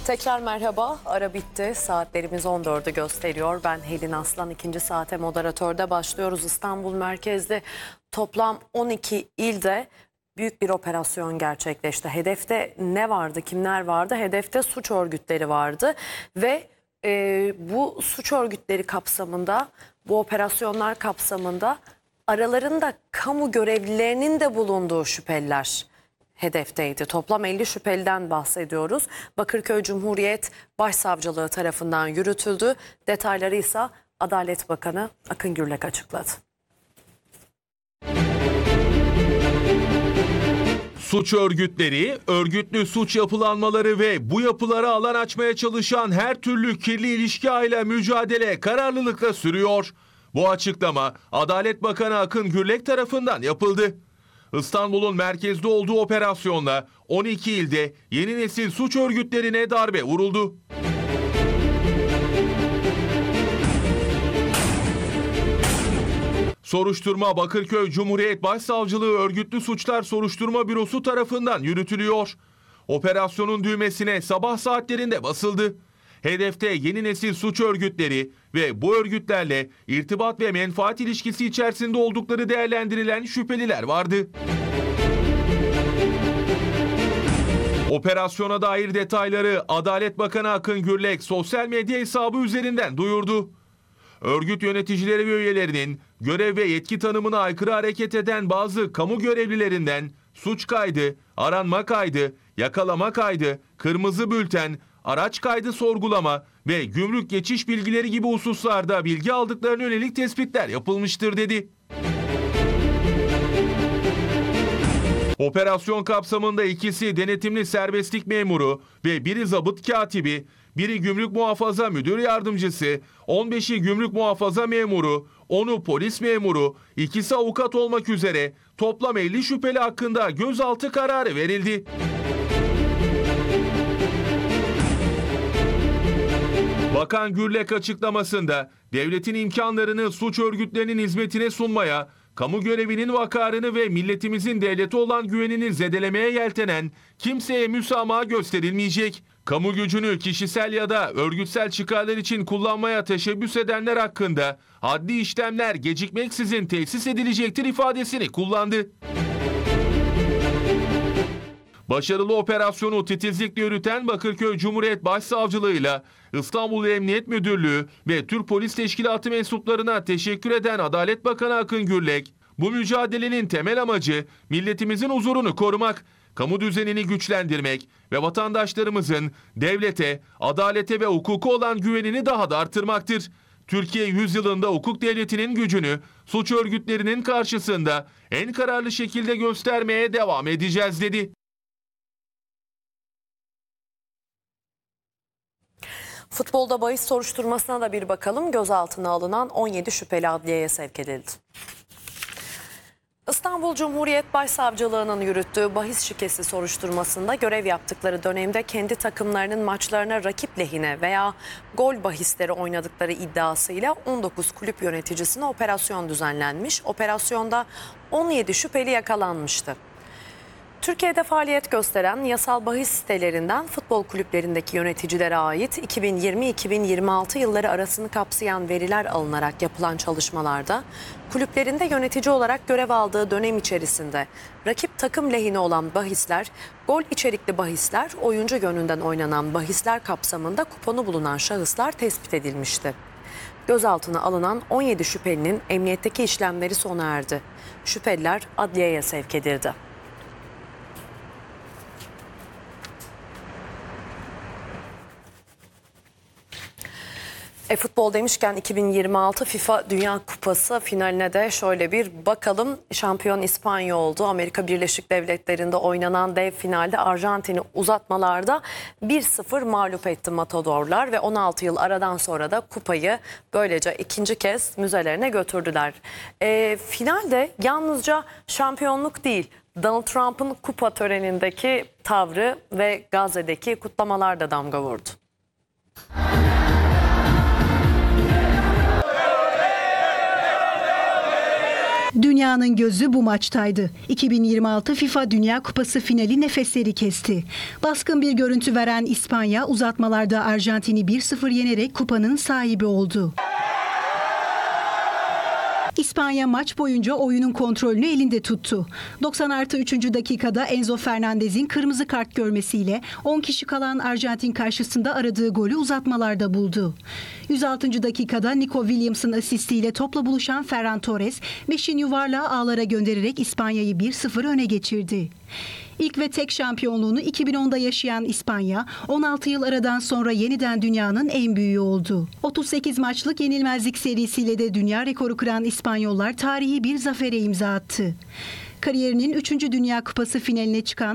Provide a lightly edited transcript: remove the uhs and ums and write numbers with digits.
Tekrar merhaba. Ara bitti. Saatlerimiz 14'ü gösteriyor. Ben Helin Aslan. İkinci saate moderatörde başlıyoruz. İstanbul merkezli toplam 12 ilde büyük bir operasyon gerçekleşti. Hedefte ne vardı? Kimler vardı? Hedefte suç örgütleri vardı ve bu suç örgütleri kapsamında, bu operasyonlar kapsamında aralarında kamu görevlilerinin de bulunduğu şüpheliler hedefteydi. Toplam 50 şüpheliden bahsediyoruz. Bakırköy Cumhuriyet Başsavcılığı tarafından yürütüldü. Detayları ise Adalet Bakanı Akın Gürlek açıkladı. Suç örgütleri, örgütlü suç yapılanmaları ve bu yapılara alan açmaya çalışan her türlü kirli ilişki ile mücadele kararlılıkla sürüyor. Bu açıklama Adalet Bakanı Akın Gürlek tarafından yapıldı. İstanbul'un merkezde olduğu operasyonla 12 ilde yeni nesil suç örgütlerine darbe vuruldu. Soruşturma Bakırköy Cumhuriyet Başsavcılığı Örgütlü Suçlar Soruşturma Bürosu tarafından yürütülüyor. Operasyonun düğmesine sabah saatlerinde basıldı. Hedefte yeni nesil suç örgütleri ve bu örgütlerle irtibat ve menfaat ilişkisi içerisinde oldukları değerlendirilen şüpheliler vardı. Operasyona dair detayları Adalet Bakanı Akın Gürlek sosyal medya hesabı üzerinden duyurdu. Örgüt yöneticileri ve üyelerinin görev ve yetki tanımına aykırı hareket eden bazı kamu görevlilerinden suç kaydı, aranma kaydı, yakalama kaydı, kırmızı bülten, araç kaydı sorgulama ve gümrük geçiş bilgileri gibi hususlarda bilgi aldıklarına yönelik tespitler yapılmıştır dedi. Operasyon kapsamında ikisi denetimli serbestlik memuru ve biri zabıt katibi, biri gümrük muhafaza müdür yardımcısı, 15'i gümrük muhafaza memuru, 10'u polis memuru, ikisi avukat olmak üzere toplam 50 şüpheli hakkında gözaltı kararı verildi. Bakan Gürlek açıklamasında devletin imkanlarını suç örgütlerinin hizmetine sunmaya, kamu görevinin vakarını ve milletimizin devlete olan güvenini zedelemeye yeltenen kimseye müsamaha gösterilmeyecek. Kamu gücünü kişisel ya da örgütsel çıkarlar için kullanmaya teşebbüs edenler hakkında adli işlemler gecikmeksizin tesis edilecektir ifadesini kullandı. Başarılı operasyonu titizlikle yürüten Bakırköy Cumhuriyet Başsavcılığı'yla İstanbul Emniyet Müdürlüğü ve Türk Polis Teşkilatı mensuplarına teşekkür eden Adalet Bakanı Akın Gürlek, bu mücadelenin temel amacı milletimizin huzurunu korumak, kamu düzenini güçlendirmek ve vatandaşlarımızın devlete, adalete ve hukuka olan güvenini daha da artırmaktır. Türkiye yüzyılında hukuk devletinin gücünü suç örgütlerinin karşısında en kararlı şekilde göstermeye devam edeceğiz dedi. Futbolda bahis soruşturmasına da bir bakalım. Gözaltına alınan 17 şüpheli adliyeye sevk edildi. İstanbul Cumhuriyet Başsavcılığı'nın yürüttüğü bahis şikesi soruşturmasında görev yaptıkları dönemde kendi takımlarının maçlarına rakip lehine veya gol bahisleri oynadıkları iddiasıyla 19 kulüp yöneticisine operasyon düzenlenmiş. Operasyonda 17 şüpheli yakalanmıştı. Türkiye'de faaliyet gösteren yasal bahis sitelerinden futbol kulüplerindeki yöneticilere ait 2020-2026 yılları arasını kapsayan veriler alınarak yapılan çalışmalarda kulüplerinde yönetici olarak görev aldığı dönem içerisinde rakip takım lehine olan bahisler, gol içerikli bahisler, oyuncu yönünden oynanan bahisler kapsamında kuponu bulunan şahıslar tespit edilmişti. Gözaltına alınan 17 şüphelinin emniyetteki işlemleri sona erdi. Şüpheliler adliyeye sevk edildi. Futbol demişken 2026 FIFA Dünya Kupası finaline de şöyle bir bakalım. Şampiyon İspanya oldu. Amerika Birleşik Devletleri'nde oynanan dev finalde Arjantin'i uzatmalarda 1-0 mağlup etti Matadorlar ve 16 yıl aradan sonra da kupayı böylece ikinci kez müzelerine götürdüler. Finalde yalnızca şampiyonluk değil, Donald Trump'ın kupa törenindeki tavrı ve Gazze'deki kutlamalar da damga vurdu. Dünyanın gözü bu maçtaydı. 2026 FIFA Dünya Kupası finali nefesleri kesti. Baskın bir görüntü veren İspanya uzatmalarda Arjantin'i 1-0 yenerek kupanın sahibi oldu. İspanya maç boyunca oyunun kontrolünü elinde tuttu. 90+3. dakikada Enzo Fernandez'in kırmızı kart görmesiyle 10 kişi kalan Arjantin karşısında aradığı golü uzatmalarda buldu. 106. dakikada Nico Williams'ın asistiyle topla buluşan Ferran Torres, 5'in yuvarlağı ağlara göndererek İspanya'yı 1-0 öne geçirdi. İlk ve tek şampiyonluğunu 2010'da yaşayan İspanya, 16 yıl aradan sonra yeniden dünyanın en büyüğü oldu. 38 maçlık yenilmezlik serisiyle de dünya rekoru kıran İspanyollar tarihi bir zafere imza attı. Kariyerinin 3. Dünya Kupası finaline çıkan